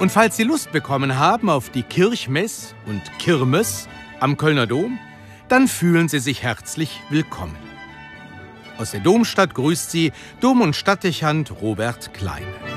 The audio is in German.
Und falls Sie Lust bekommen haben auf die Kirchmess und Kirmes am Kölner Dom, dann fühlen Sie sich herzlich willkommen. Aus der Domstadt grüßt Sie Dom- und Stadtdechant Robert Kleine.